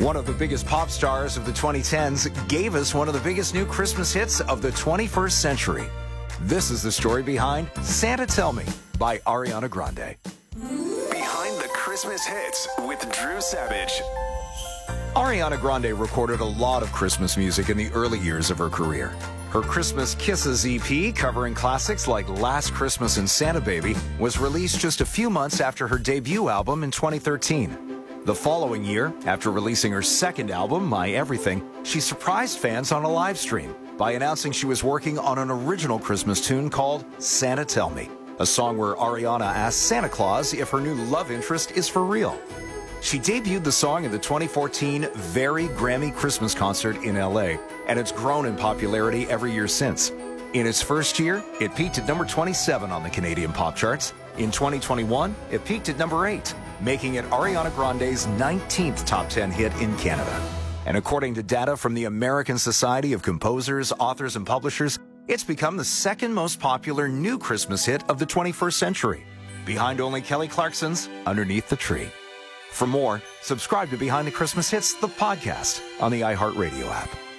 One of the biggest pop stars of the 2010s gave us one of the biggest new Christmas hits of the 21st century. This is the story behind Santa Tell Me by Ariana Grande. Behind the Christmas hits with Drew Savage. Ariana Grande recorded a lot of Christmas music in the early years of her career. Her Christmas Kisses EP, covering classics like Last Christmas and Santa Baby, was released just a few months after her debut album in 2013. The following year, after releasing her second album, My Everything, she surprised fans on a live stream by announcing she was working on an original Christmas tune called Santa Tell Me, a song where Ariana asks Santa Claus if her new love interest is for real. She debuted the song in the 2014 Very Grammy Christmas concert in LA, and it's grown in popularity every year since. In its first year, it peaked at number 27 on the Canadian pop charts. In 2021, it peaked at number 8, making it Ariana Grande's 19th top 10 hit in Canada. And according to data from the American Society of Composers, Authors, and Publishers, it's become the second most popular new Christmas hit of the 21st century, behind only Kelly Clarkson's Underneath the Tree. For more, subscribe to Behind the Christmas Hits, the podcast, on the iHeartRadio app.